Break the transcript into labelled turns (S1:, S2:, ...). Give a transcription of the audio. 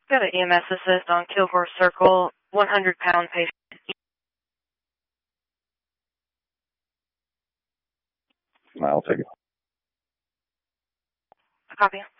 S1: Got an EMS assist on Kilgore Circle, 100-pound patient.
S2: I'll take it.
S1: Copy.